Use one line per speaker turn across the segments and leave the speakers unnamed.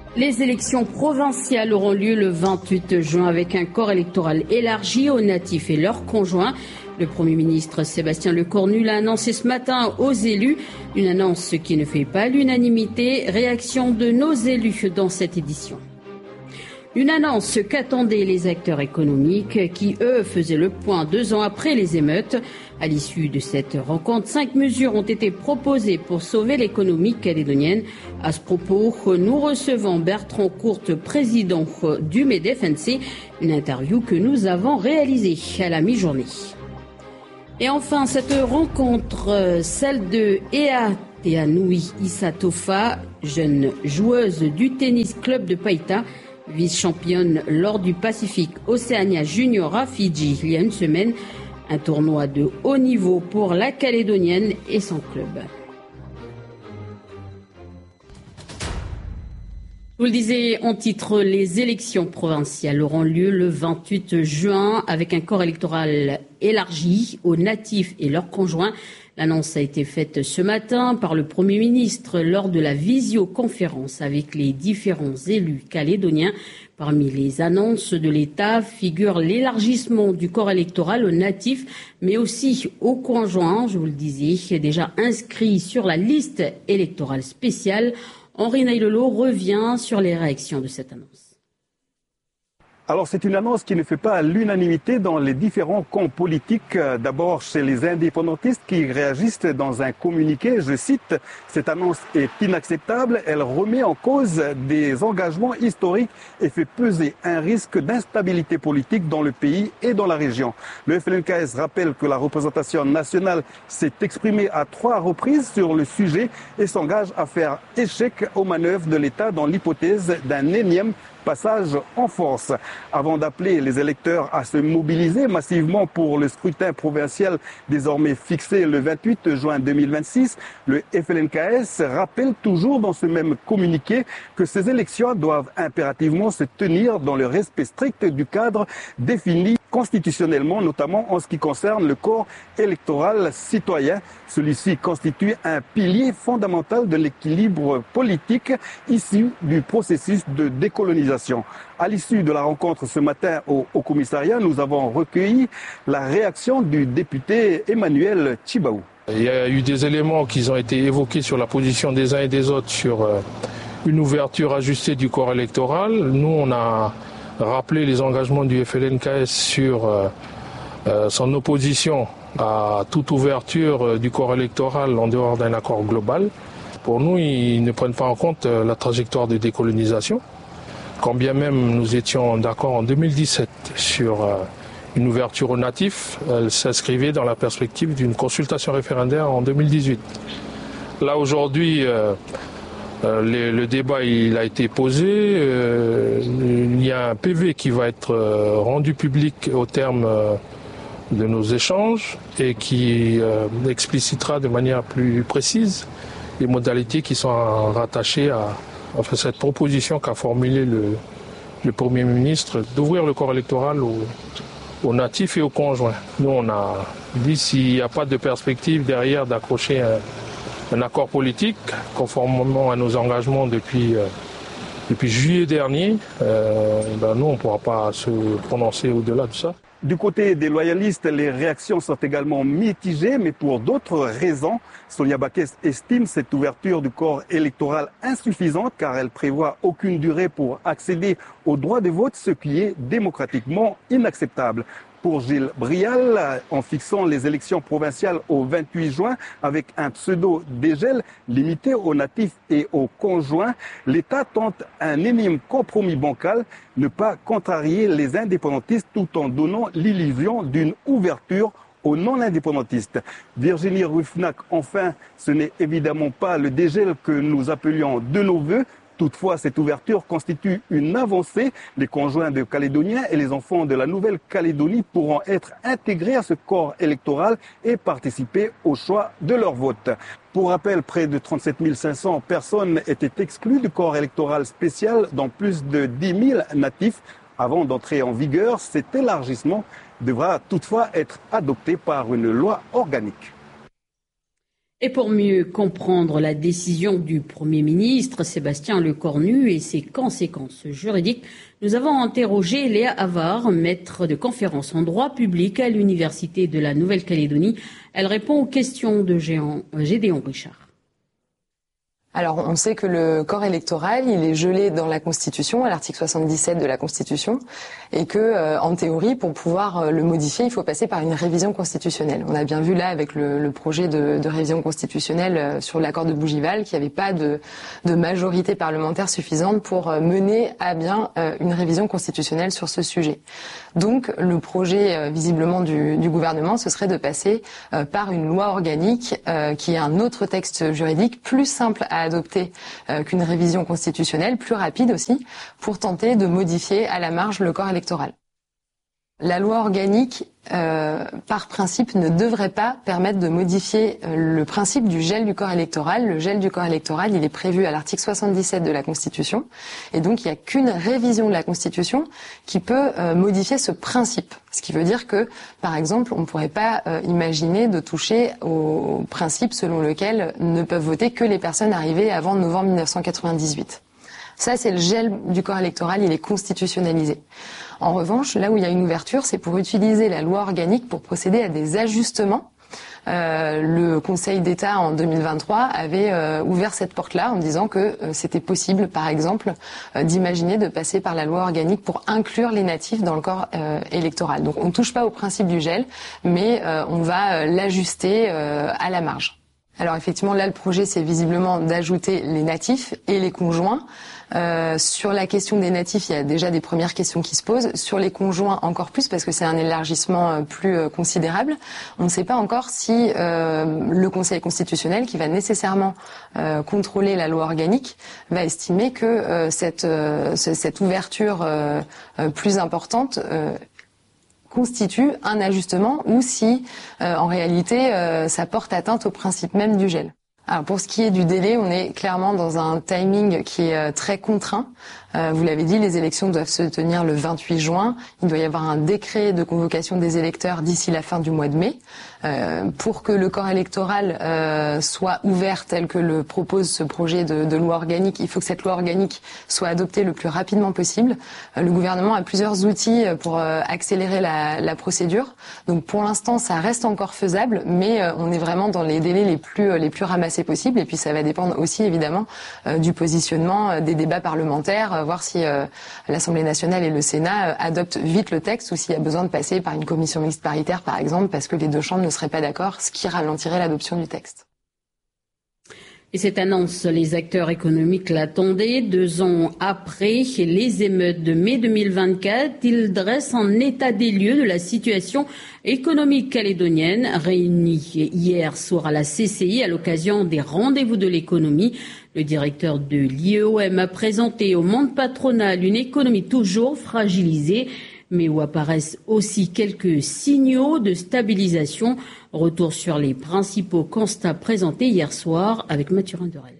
Les élections provinciales auront lieu le 28 juin avec un corps électoral élargi aux natifs et leurs conjoints. Le Premier ministre Sébastien Lecornu l'a annoncé ce matin aux élus. Une annonce qui ne fait pas l'unanimité. Réaction de nos élus dans cette édition. Une annonce qu'attendaient les acteurs économiques qui, eux, faisaient le point 2 ans après les émeutes. À l'issue de cette rencontre, 5 mesures ont été proposées pour sauver l'économie calédonienne. À ce propos, nous recevons Bertrand Courte, président du MEDEF-NC, une interview que nous avons réalisée à la mi-journée. Et enfin, cette rencontre, celle de Ea Teanoui Issatofa, jeune joueuse du tennis club de Païta, vice-championne lors du Pacific Oceania Junior à Fidji il y a une semaine. Un tournoi de haut niveau pour la Calédonienne et son club. Je vous le disais en titre, les élections provinciales auront lieu le 28 juin avec un corps électoral élargi aux natifs et leurs conjoints. L'annonce a été faite ce matin par le Premier ministre lors de la visioconférence avec les différents élus calédoniens. Parmi les annonces de l'État figure l'élargissement du corps électoral aux natifs, mais aussi aux conjoints, je vous le disais, déjà inscrits sur la liste électorale spéciale. Henri Nailolo revient sur les réactions de cette annonce.
Alors c'est une annonce qui ne fait pas l'unanimité dans les différents camps politiques. D'abord chez les indépendantistes qui réagissent dans un communiqué. Je cite, « Cette annonce est inacceptable. Elle remet en cause des engagements historiques et fait peser un risque d'instabilité politique dans le pays et dans la région. » Le FLNKS rappelle que la représentation nationale s'est exprimée à 3 reprises sur le sujet et s'engage à faire échec aux manœuvres de l'État dans l'hypothèse d'un énième passage en force. Avant d'appeler les électeurs à se mobiliser massivement pour le scrutin provincial désormais fixé le 28 juin 2026, le FLNKS rappelle toujours dans ce même communiqué que ces élections doivent impérativement se tenir dans le respect strict du cadre défini constitutionnellement, notamment en ce qui concerne le corps électoral citoyen. Celui-ci constitue un pilier fondamental de l'équilibre politique issu du processus de décolonisation. À l'issue de la rencontre ce matin au commissariat, nous avons recueilli la réaction du député Emmanuel Chibaou.
Il y a eu des éléments qui ont été évoqués sur la position des uns et des autres sur une ouverture ajustée du corps électoral. Nous, on a rappelé les engagements du FLNKS sur son opposition à toute ouverture du corps électoral en dehors d'un accord global. Pour nous, ils ne prennent pas en compte la trajectoire de décolonisation. Quand bien même nous étions d'accord en 2017 sur une ouverture aux natifs, elle s'inscrivait dans la perspective d'une consultation référendaire en 2018. Là aujourd'hui, le débat il a été posé, il y a un PV qui va être rendu public au terme de nos échanges et qui explicitera de manière plus précise les modalités qui sont rattachées à cette proposition qu'a formulée le Premier ministre d'ouvrir le corps électoral aux natifs et aux conjoints. Nous on a dit s'il n'y a pas de perspective derrière d'accrocher un accord politique, conformément à nos engagements depuis juillet dernier, nous, on ne pourra pas se prononcer au-delà de ça.
Du côté des loyalistes, les réactions sont également mitigées, mais pour d'autres raisons. Sonia Bakes estime cette ouverture du corps électoral insuffisante car elle prévoit aucune durée pour accéder au droit de vote, ce qui est démocratiquement inacceptable. Pour Gilles Brial, en fixant les élections provinciales au 28 juin avec un pseudo-dégel limité aux natifs et aux conjoints, l'État tente un énième compromis bancal, ne pas contrarier les indépendantistes tout en donnant l'illusion d'une ouverture aux non-indépendantistes. Virginie Ruffnac, enfin, ce n'est évidemment pas le dégel que nous appelions de nos voeux. Toutefois, cette ouverture constitue une avancée. Les conjoints de Calédoniens et les enfants de la Nouvelle-Calédonie pourront être intégrés à ce corps électoral et participer au choix de leur vote. Pour rappel, près de 37 500 personnes étaient exclues du corps électoral spécial, dont plus de 10 000 natifs. Avant d'entrer en vigueur, cet élargissement devra toutefois être adopté par une loi organique.
Et pour mieux comprendre la décision du Premier ministre Sébastien Lecornu et ses conséquences juridiques, nous avons interrogé Léa Havard, maître de conférences en droit public à l'Université de la Nouvelle-Calédonie. Elle répond aux questions de Gédéon Richard.
Alors, on sait que le corps électoral, il est gelé dans la Constitution, à l'article 77 de la Constitution, et que, en théorie, pour pouvoir le modifier, il faut passer par une révision constitutionnelle. On a bien vu là, avec le projet de révision constitutionnelle sur l'accord de Bougival, qu'il n'y avait pas de majorité parlementaire suffisante pour mener à bien une révision constitutionnelle sur ce sujet. Donc, le projet, visiblement, du gouvernement, ce serait de passer par une loi organique qui est un autre texte juridique plus simple à adopter qu'une révision constitutionnelle, plus rapide aussi, pour tenter de modifier à la marge le corps électoral. La loi organique, par principe, ne devrait pas permettre de modifier le principe du gel du corps électoral. Le gel du corps électoral, il est prévu à l'article 77 de la Constitution. Et donc, il n'y a qu'une révision de la Constitution qui peut modifier ce principe. Ce qui veut dire que, par exemple, on ne pourrait pas imaginer de toucher au principe selon lequel ne peuvent voter que les personnes arrivées avant novembre 1998. Ça, c'est le gel du corps électoral, il est constitutionnalisé. En revanche, là où il y a une ouverture, c'est pour utiliser la loi organique pour procéder à des ajustements. Le Conseil d'État, en 2023, avait ouvert cette porte-là en disant que c'était possible, par exemple, d'imaginer de passer par la loi organique pour inclure les natifs dans le corps électoral. Donc on ne touche pas au principe du gel, mais on va l'ajuster à la marge. Alors effectivement, là, le projet, c'est visiblement d'ajouter les natifs et les conjoints. Sur la question des natifs, il y a déjà des premières questions qui se posent. Sur les conjoints, encore plus, parce que c'est un élargissement plus considérable. On ne sait pas encore si le Conseil constitutionnel, qui va nécessairement contrôler la loi organique, va estimer que cette ouverture plus importante constitue un ajustement ou si, en réalité, ça porte atteinte au principe même du gel. Alors pour ce qui est du délai, on est clairement dans un timing qui est très contraint. Vous l'avez dit, les élections doivent se tenir le 28 juin. Il doit y avoir un décret de convocation des électeurs d'ici la fin du mois de mai. Pour que le corps électoral soit ouvert tel que le propose ce projet de loi organique, il faut que cette loi organique soit adoptée le plus rapidement possible. Le gouvernement a plusieurs outils pour accélérer la procédure. Donc pour l'instant, ça reste encore faisable, mais on est vraiment dans les délais les plus ramassés possibles. Et puis ça va dépendre aussi évidemment du positionnement des débats parlementaires, voir si l'Assemblée nationale et le Sénat adoptent vite le texte ou s'il y a besoin de passer par une commission mixte paritaire, par exemple, parce que les deux chambres ne seraient pas d'accord, ce qui ralentirait l'adoption du texte.
Et cette annonce, les acteurs économiques l'attendaient. 2 ans après les émeutes de mai 2024, ils dressent un état des lieux de la situation économique calédonienne, réunie hier soir à la CCI à l'occasion des rendez-vous de l'économie. Le directeur de l'IEOM a présenté au monde patronal une économie toujours fragilisée, mais où apparaissent aussi quelques signaux de stabilisation. Retour sur les principaux constats présentés hier soir avec Mathurin Derel.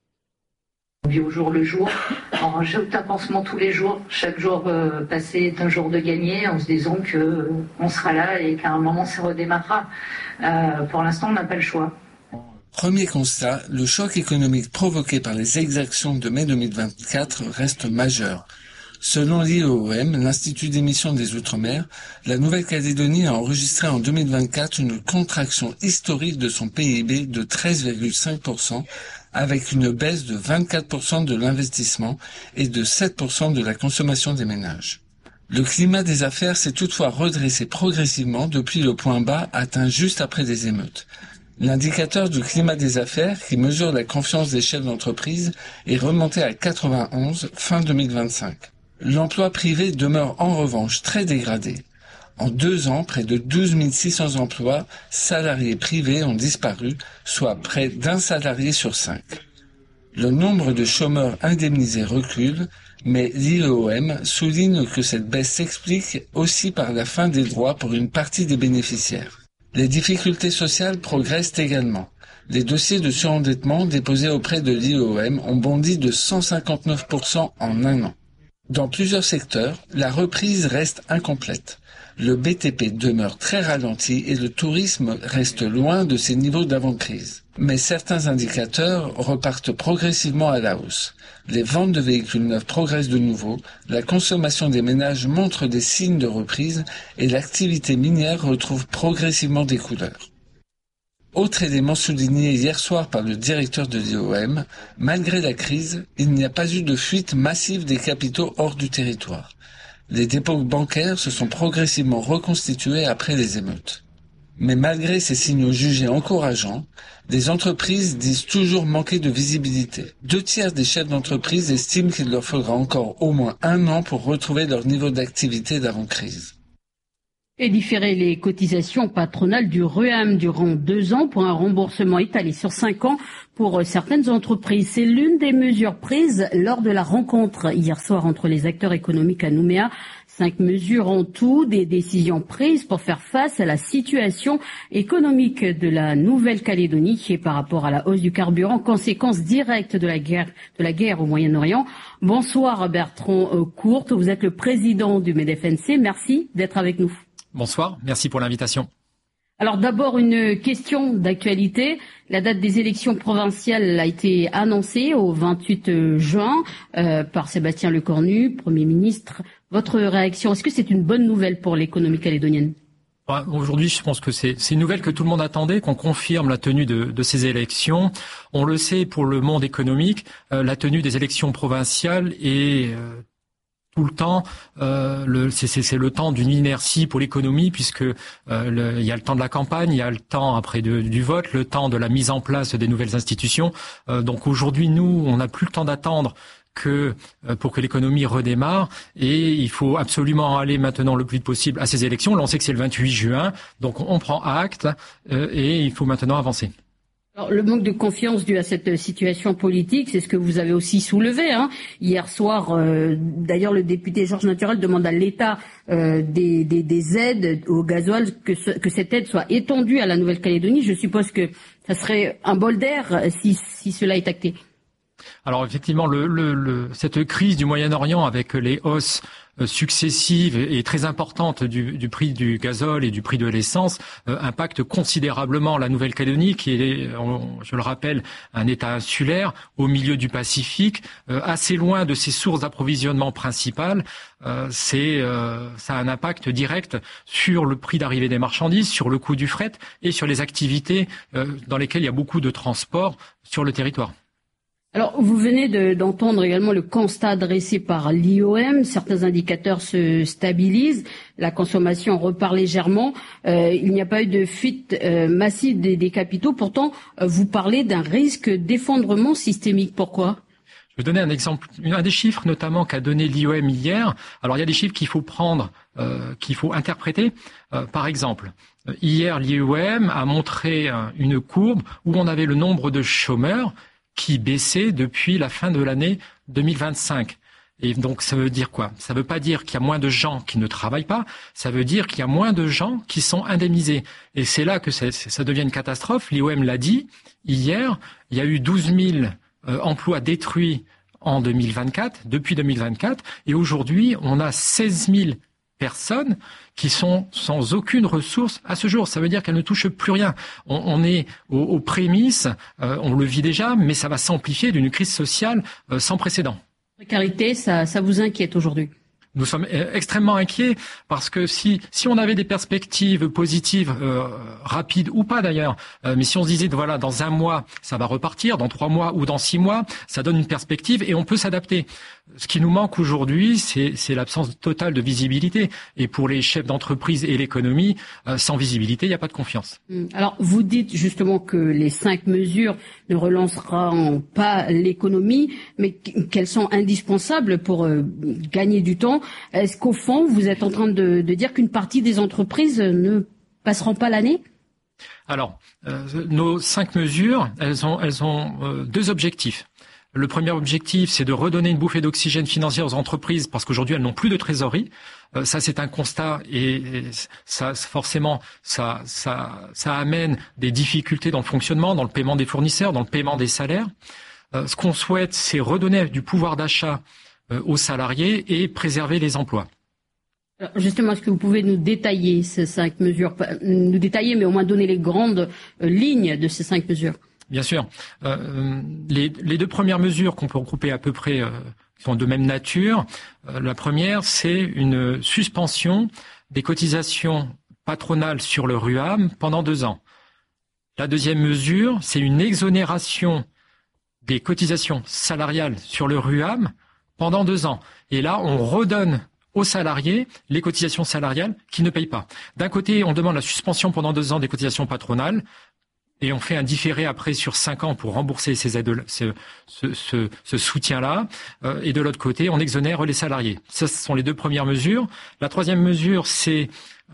On vit au jour le jour, on rajoute un pansement tous les jours. Chaque jour passé est un jour de gagné en se disant qu'on sera là et qu'à un moment ça redémarrera. Pour l'instant, on n'a pas le choix.
Premier constat, le choc économique provoqué par les exactions de mai 2024 reste majeur. Selon l'IEOM, l'Institut d'émission des Outre-mer, la Nouvelle-Calédonie a enregistré en 2024 une contraction historique de son PIB de 13,5%, avec une baisse de 24% de l'investissement et de 7% de la consommation des ménages. Le climat des affaires s'est toutefois redressé progressivement depuis le point bas atteint juste après les émeutes. L'indicateur du climat des affaires, qui mesure la confiance des chefs d'entreprise, est remonté à 91 fin 2025. L'emploi privé demeure en revanche très dégradé. En 2 ans, près de 12 600 emplois salariés privés ont disparu, soit près d'1 salarié sur 5. Le nombre de chômeurs indemnisés recule, mais l'IEOM souligne que cette baisse s'explique aussi par la fin des droits pour une partie des bénéficiaires. Les difficultés sociales progressent également. Les dossiers de surendettement déposés auprès de l'IEOM ont bondi de 159% en 1 an. Dans plusieurs secteurs, la reprise reste incomplète. Le BTP demeure très ralenti et le tourisme reste loin de ses niveaux d'avant-crise. Mais certains indicateurs repartent progressivement à la hausse. Les ventes de véhicules neufs progressent de nouveau, la consommation des ménages montre des signes de reprise et l'activité minière retrouve progressivement des couleurs. Autre élément souligné hier soir par le directeur de l'IOM, malgré la crise, il n'y a pas eu de fuite massive des capitaux hors du territoire. Les dépôts bancaires se sont progressivement reconstitués après les émeutes. Mais malgré ces signaux jugés encourageants, les entreprises disent toujours manquer de visibilité. 2/3 des chefs d'entreprise estiment qu'il leur faudra encore au moins 1 an pour retrouver leur niveau d'activité d'avant-crise.
Et différer les cotisations patronales du RUAM durant 2 ans pour un remboursement étalé sur 5 ans pour certaines entreprises. C'est l'une des mesures prises lors de la rencontre hier soir entre les acteurs économiques à Nouméa. 5 mesures en tout, des décisions prises pour faire face à la situation économique de la Nouvelle-Calédonie et par rapport à la hausse du carburant, conséquence directe de la guerre au Moyen-Orient. Bonsoir Bertrand Courte, vous êtes le président du MEDEF-NC. Merci d'être avec nous.
Bonsoir, merci pour l'invitation.
Alors d'abord une question d'actualité. La date des élections provinciales a été annoncée au 28 juin par Sébastien Lecornu, Premier ministre. Votre réaction, est-ce que c'est une bonne nouvelle pour l'économie calédonienne ?
Aujourd'hui, je pense que c'est une nouvelle que tout le monde attendait, qu'on confirme la tenue de ces élections. On le sait pour le monde économique, la tenue des élections provinciales est tout le temps, c'est le temps d'une inertie pour l'économie, puisque il y a le temps de la campagne, il y a le temps après du vote, le temps de la mise en place des nouvelles institutions. Donc aujourd'hui, nous, on n'a plus le temps d'attendre pour que l'économie redémarre, et il faut absolument aller maintenant le plus vite possible à ces élections. Là, on sait que c'est le 28 juin, donc on prend acte et il faut maintenant avancer.
Alors, le manque de confiance dû à cette situation politique, c'est ce que vous avez aussi soulevé. Hier soir, d'ailleurs, le député Georges Naturel demande à l'État des aides au gasoil, que cette aide soit étendue à la Nouvelle-Calédonie. Je suppose que ça serait un bol d'air si cela est acté.
Alors effectivement, cette crise du Moyen-Orient avec les hausses successives et très importantes du prix du gazole et du prix de l'essence impacte considérablement la Nouvelle-Calédonie, qui est, je le rappelle, un État insulaire au milieu du Pacifique, assez loin de ses sources d'approvisionnement principales. Ça a un impact direct sur le prix d'arrivée des marchandises, sur le coût du fret et sur les activités dans lesquelles il y a beaucoup de transport sur le territoire.
Alors, vous venez d'entendre également le constat dressé par l'IOM. Certains indicateurs se stabilisent. La consommation repart légèrement. Il n'y a pas eu de fuite massive des capitaux. Pourtant, vous parlez d'un risque d'effondrement systémique. Pourquoi ?
Je vais donner un exemple, un des chiffres notamment qu'a donné l'IOM hier. Alors, il y a des chiffres qu'il faut prendre, qu'il faut interpréter. Par exemple, hier, l'IOM a montré une courbe où on avait le nombre de chômeurs qui baissait depuis la fin de l'année 2025. Et donc, ça veut dire quoi ? Ça veut pas dire qu'il y a moins de gens qui ne travaillent pas, ça veut dire qu'il y a moins de gens qui sont indemnisés. Et c'est là que ça devient une catastrophe. L'IOM l'a dit hier, il y a eu 12 000 emplois détruits en 2024, depuis 2024, et aujourd'hui, on a 16 000 personnes qui sont sans aucune ressource à ce jour. Ça veut dire qu'elles ne touchent plus rien. On est aux prémices, on le vit déjà, mais ça va s'amplifier d'une crise sociale sans précédent.
La précarité, ça vous inquiète aujourd'hui ?
Nous sommes extrêmement inquiets parce que si on avait des perspectives positives, rapides ou pas d'ailleurs, mais si on se disait voilà, dans 1 mois ça va repartir, dans 3 mois ou dans 6 mois, ça donne une perspective et on peut s'adapter. Ce qui nous manque aujourd'hui, c'est l'absence totale de visibilité. Et pour les chefs d'entreprise et l'économie, sans visibilité, il n'y a pas de confiance.
Alors, vous dites justement que les 5 mesures ne relanceront pas l'économie, mais qu'elles sont indispensables pour gagner du temps. Est-ce qu'au fond, vous êtes en train de dire qu'une partie des entreprises ne passeront pas l'année ?
Alors, nos 5 mesures, elles ont 2 objectifs. Le premier objectif, c'est de redonner une bouffée d'oxygène financière aux entreprises parce qu'aujourd'hui, elles n'ont plus de trésorerie. Ça, c'est un constat et ça, forcément, ça amène des difficultés dans le fonctionnement, dans le paiement des fournisseurs, dans le paiement des salaires. Ce qu'on souhaite, c'est redonner du pouvoir d'achat aux salariés et préserver les emplois.
Alors justement, est-ce que vous pouvez nous détailler ces 5 mesures ? Nous détailler, mais au moins donner les grandes lignes de ces 5 mesures.
Bien sûr. Les deux premières mesures qu'on peut regrouper à peu près sont de même nature. La première, c'est une suspension des cotisations patronales sur le RUAM pendant 2 ans. La deuxième mesure, c'est une exonération des cotisations salariales sur le RUAM pendant 2 ans. Et là, on redonne aux salariés les cotisations salariales qui ne payent pas. D'un côté, on demande la suspension pendant 2 ans des cotisations patronales et on fait un différé après sur 5 ans pour rembourser ces aides, ce soutien-là. Et de l'autre côté, on exonère les salariés. Ça, ce sont les deux premières mesures. La troisième mesure, c'est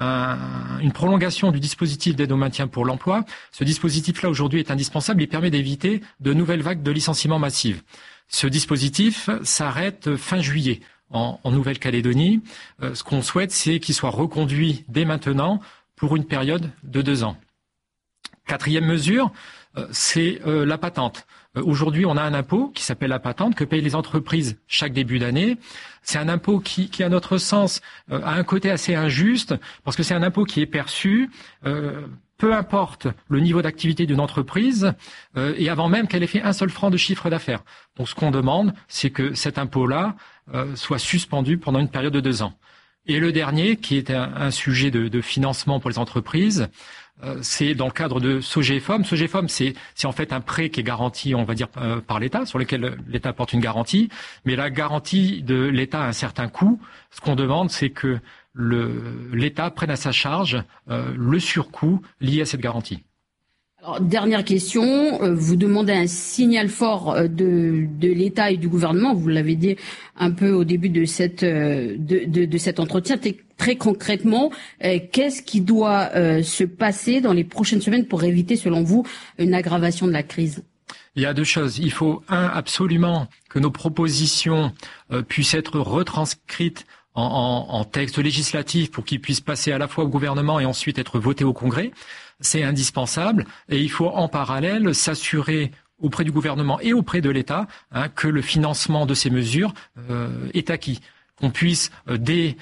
une prolongation du dispositif d'aide au maintien pour l'emploi. Ce dispositif-là, aujourd'hui, est indispensable. Il permet d'éviter de nouvelles vagues de licenciements massifs. Ce dispositif s'arrête fin juillet en Nouvelle-Calédonie. Ce qu'on souhaite, c'est qu'il soit reconduit dès maintenant pour une période de 2 ans. Quatrième mesure, c'est la patente. Aujourd'hui, on a un impôt qui s'appelle la patente que payent les entreprises chaque début d'année. C'est un impôt qui à notre sens, a un côté assez injuste parce que c'est un impôt qui est perçu peu importe le niveau d'activité d'une entreprise et avant même qu'elle ait fait un seul franc de chiffre d'affaires. Donc, ce qu'on demande, c'est que cet impôt-là soit suspendu pendant une période de 2 ans. Et le dernier, qui est un sujet de financement pour les entreprises, c'est dans le cadre de SOGEFOM. SOGEFOM, c'est en fait un prêt qui est garanti, on va dire, par l'État, sur lequel l'État apporte une garantie. Mais la garantie de l'État a un certain coût. Ce qu'on demande, c'est que l'État prenne à sa charge le surcoût lié à cette garantie.
Alors, dernière question, vous demandez un signal fort de l'État et du gouvernement. Vous l'avez dit un peu au début de cet entretien. Très concrètement, qu'est-ce qui doit se passer dans les prochaines semaines pour éviter, selon vous, une aggravation de la crise ?
Il y a 2 choses. Il faut, absolument que nos propositions puissent être retranscrites en texte législatif pour qu'ils puissent passer à la fois au gouvernement et ensuite être votés au Congrès. C'est indispensable et il faut en parallèle s'assurer auprès du gouvernement et auprès de l'État que le financement de ces mesures est acquis. Qu'on puisse, dès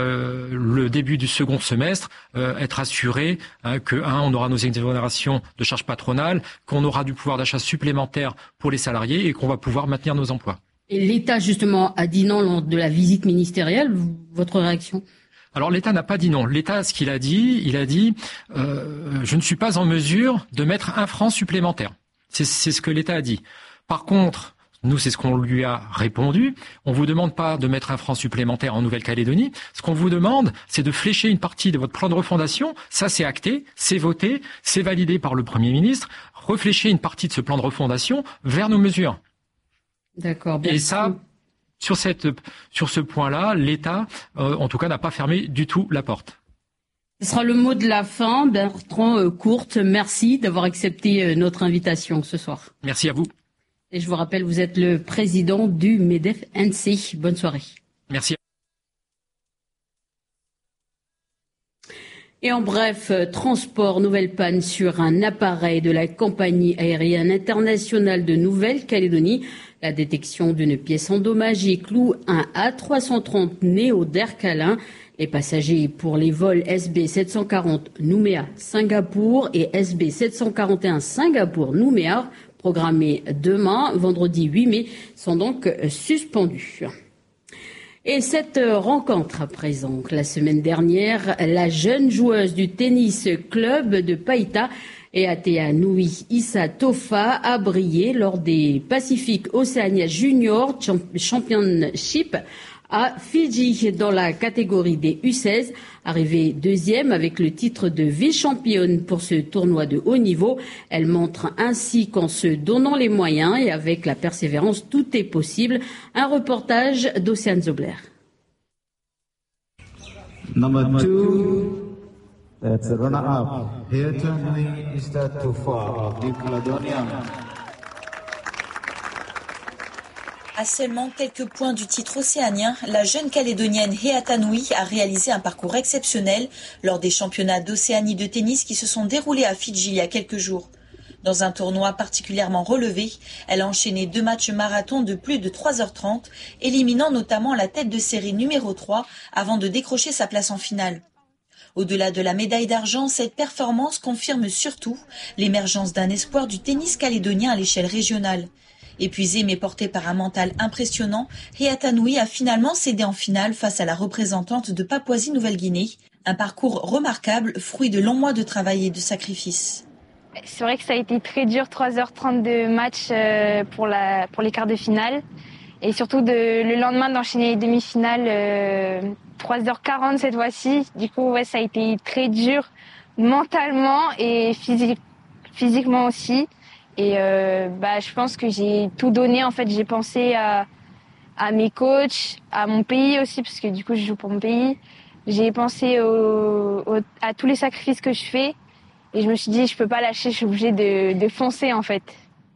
le début du second semestre, être assuré on aura nos exonérations de charges patronales, qu'on aura du pouvoir d'achat supplémentaire pour les salariés et qu'on va pouvoir maintenir nos emplois.
Et l'État, justement, a dit non lors de la visite ministérielle. Votre réaction ?
Alors l'État n'a pas dit non. L'État, ce qu'il a dit, je ne suis pas en mesure de mettre 1 franc supplémentaire. C'est ce que l'État a dit. Par contre, nous, c'est ce qu'on lui a répondu. On vous demande pas de mettre 1 franc supplémentaire en Nouvelle-Calédonie. Ce qu'on vous demande, c'est de flécher une partie de votre plan de refondation. Ça, c'est acté, c'est voté, c'est validé par le Premier ministre. Reflécher une partie de ce plan de refondation vers nos mesures.
D'accord. Bien.
Et ça, sur ce point-là, l'État, en tout cas, n'a pas fermé du tout la porte.
Ce sera le mot de la fin. Bertrand Courte, merci d'avoir accepté notre invitation ce soir.
Merci à vous.
Et je vous rappelle, vous êtes le président du MEDEF-NC. Bonne soirée.
Merci.
Et en bref, transport, nouvelle panne sur un appareil de la compagnie aérienne internationale de Nouvelle-Calédonie. La détection d'une pièce endommagée cloue un A330 Neo d'Air Calin. Les passagers pour les vols SB 740 Nouméa-Singapour et SB 741 Singapour-Nouméa programmés demain, vendredi 8 mai, sont donc suspendus. Et cette rencontre à présent, la semaine dernière, la jeune joueuse du tennis club de Païta et Atea Nui Issa Tofa a brillé lors des Pacific Oceania Junior Championship à Fidji dans la catégorie des U16, arrivée 2e avec le titre de vice-championne pour ce tournoi de haut niveau. Elle montre ainsi qu'en se donnant les moyens et avec la persévérance, tout est possible. Un reportage d'Océane Zobler.
Number 2, that's a runner-up. Atea Nui Issa Tofa of New Caledonia.
À seulement quelques points du titre océanien, la jeune Calédonienne Atea Nui a réalisé un parcours exceptionnel lors des championnats d'Océanie de tennis qui se sont déroulés à Fidji il y a quelques jours. Dans un tournoi particulièrement relevé, elle a enchaîné 2 matchs marathon de plus de 3h30, éliminant notamment la tête de série numéro 3 avant de décrocher sa place en finale. Au-delà de la médaille d'argent, cette performance confirme surtout l'émergence d'un espoir du tennis calédonien à l'échelle régionale. Épuisé mais porté par un mental impressionnant, Heather a finalement cédé en finale face à la représentante de Papouasie-Nouvelle-Guinée. Un parcours remarquable, fruit de longs mois de travail et de sacrifices.
C'est vrai que ça a été très dur, 3h30 de match pour les quarts de finale. Et surtout le lendemain d'enchaîner les demi-finales, 3h40 cette fois-ci. Du coup, ça a été très dur mentalement et physiquement aussi. Et je pense que j'ai tout donné. En fait, j'ai pensé à mes coachs, à mon pays aussi, parce que du coup, je joue pour mon pays. J'ai pensé à tous les sacrifices que je fais. Et je me suis dit, je peux pas lâcher, je suis obligée de foncer en fait.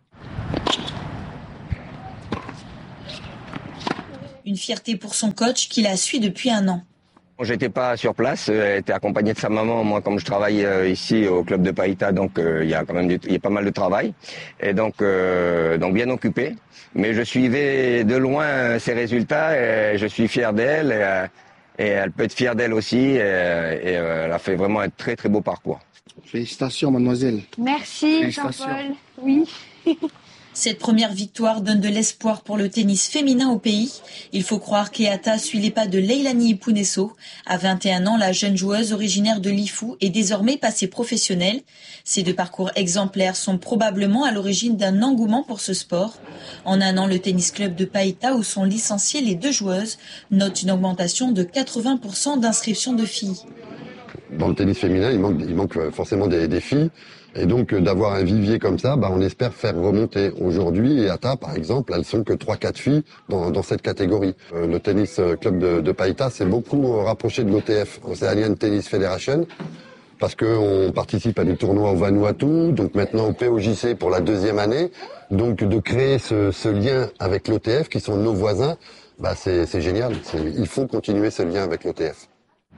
Une fierté pour son coach qui la suit depuis 1 an.
J'étais pas sur place, elle était accompagnée de sa maman. Moi, comme je travaille ici au club de Païta, donc il y a quand même pas mal de travail, et donc bien occupé. Mais je suivais de loin ses résultats et je suis fier d'elle et elle peut être fière d'elle aussi. Et elle a fait vraiment un très très beau parcours.
Félicitations, mademoiselle.
Merci, Jean-Paul. Oui.
Cette première victoire donne de l'espoir pour le tennis féminin au pays. Il faut croire qu'Heather suit les pas de Leilani Ipuneso. À 21 ans, la jeune joueuse originaire de Lifou est désormais passée professionnelle. Ces 2 parcours exemplaires sont probablement à l'origine d'un engouement pour ce sport. En 1 an, le tennis club de Païta, où sont licenciées les 2 joueuses, note une augmentation de 80% d'inscriptions de filles.
Dans le tennis féminin, il manque forcément des filles. Et donc, d'avoir un vivier comme ça, on espère faire remonter. Aujourd'hui, Heather, par exemple, elles sont que 3-4 filles dans cette catégorie. Le tennis club de Païta s'est beaucoup rapproché de l'OTF, Oceanian Tennis Federation, parce qu'on participe à des tournois au Vanuatu, donc maintenant au POJC pour la 2e année. Donc, de créer ce lien avec l'OTF, qui sont nos voisins, c'est génial. Il faut continuer ce lien avec l'OTF.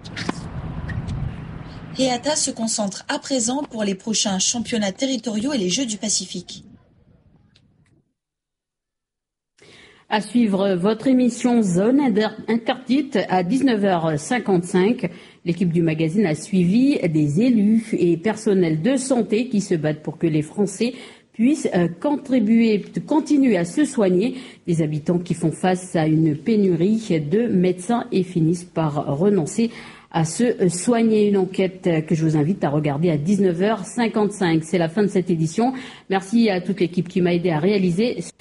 Heather se concentre à présent pour les prochains championnats territoriaux et les Jeux du Pacifique.
À suivre votre émission Zone Interdite à 19h55. L'équipe du magazine a suivi des élus et personnels de santé qui se battent pour que les Français puissent continuer à se soigner. Des habitants qui font face à une pénurie de médecins et finissent par renoncer à se soigner. Une enquête que je vous invite à regarder à 19h55. C'est la fin de cette édition. Merci à toute l'équipe qui m'a aidé à réaliser.